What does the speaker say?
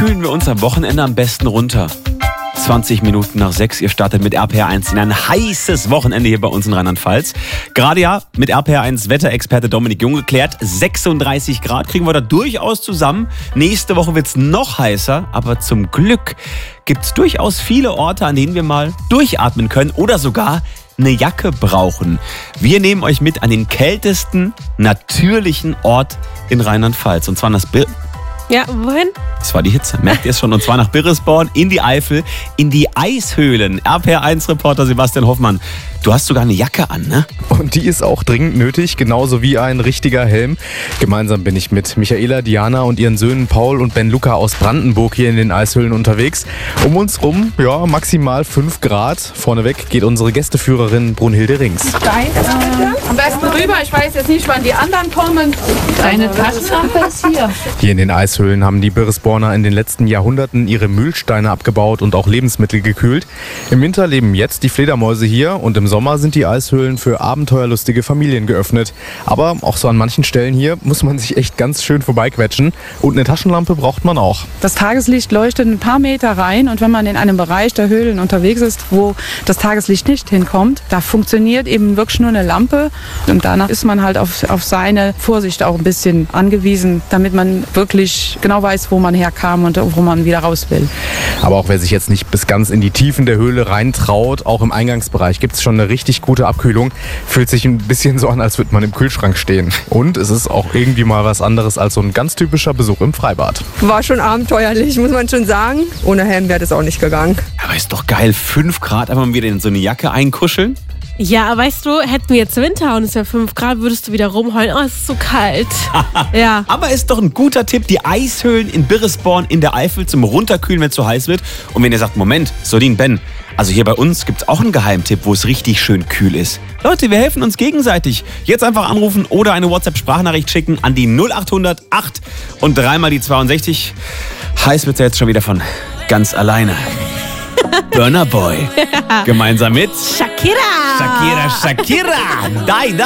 kühlen wir uns am Wochenende am besten runter? 20 Minuten nach 6, ihr startet mit RPR1 in ein heißes Wochenende hier bei uns in Rheinland-Pfalz. Gerade ja mit RPR1 Wetterexperte Dominik Jung geklärt, 36 Grad kriegen wir da durchaus zusammen. Nächste Woche wird es noch heißer, aber zum Glück gibt es durchaus viele Orte, an denen wir mal durchatmen können oder sogar eine Jacke brauchen. Wir nehmen euch mit an den kältesten natürlichen Ort in Rheinland-Pfalz und zwar nach Ja, wohin? Das war die Hitze, merkt ihr es schon? Und zwar nach Birresborn, in die Eifel, in die Eishöhlen. RPR1-Reporter Sebastian Hoffmann, du hast sogar eine Jacke an, ne? Und die ist auch dringend nötig, genauso wie ein richtiger Helm. Gemeinsam bin ich mit Michaela, Diana und ihren Söhnen Paul und Ben Luca aus Brandenburg hier in den Eishöhlen unterwegs. Um uns rum, ja, maximal 5 Grad. Vorneweg geht unsere Gästeführerin Brunhilde Rings. Am besten rüber, ich weiß jetzt nicht, wann die anderen kommen. Deine Taschenlampe ist hier. Hier in den Eishöhlen haben die Birresborner in den letzten Jahrhunderten ihre Mühlsteine abgebaut und auch Lebensmittel gekühlt. Im Winter leben jetzt die Fledermäuse hier und im Sommer sind die Eishöhlen für abenteuerlustige Familien geöffnet. Aber auch so an manchen Stellen hier muss man sich echt ganz schön vorbeiquetschen und eine Taschenlampe braucht man auch. Das Tageslicht leuchtet ein paar Meter rein und wenn man in einem Bereich der Höhlen unterwegs ist, wo das Tageslicht nicht hinkommt, da funktioniert eben wirklich nur eine Lampe und danach ist man halt auf seine Vorsicht auch ein bisschen angewiesen, damit man wirklich genau weiß, wo man herkam und wo man wieder raus will. Aber auch wer sich jetzt nicht bis ganz in die Tiefen der Höhle reintraut, auch im Eingangsbereich gibt es schon eine richtig gute Abkühlung. Fühlt sich ein bisschen so an, als würde man im Kühlschrank stehen. Und es ist auch irgendwie mal was anderes als so ein ganz typischer Besuch im Freibad. War schon abenteuerlich, muss man schon sagen. Ohne Helm wäre das auch nicht gegangen. Aber ist doch geil, 5 Grad, einfach mal wieder in so eine Jacke einkuscheln. Ja, weißt du, hätten wir jetzt Winter und es wäre 5 Grad, würdest du wieder rumheulen, oh, es ist so kalt. Ja. Aber ist doch ein guter Tipp, die Eishöhlen in Birresborn in der Eifel zum Runterkühlen, wenn es zu heiß wird. Und wenn ihr sagt, Moment, Sodin, Ben, also hier bei uns gibt es auch einen Geheimtipp, wo es richtig schön kühl ist. Leute, wir helfen uns gegenseitig. Jetzt einfach anrufen oder eine WhatsApp-Sprachnachricht schicken an die 0800 8 und 3 mal die 62. Heiß wird es ja jetzt schon wieder von ganz alleine. Burna Boy. Gemeinsam mit Shakira. Shakira.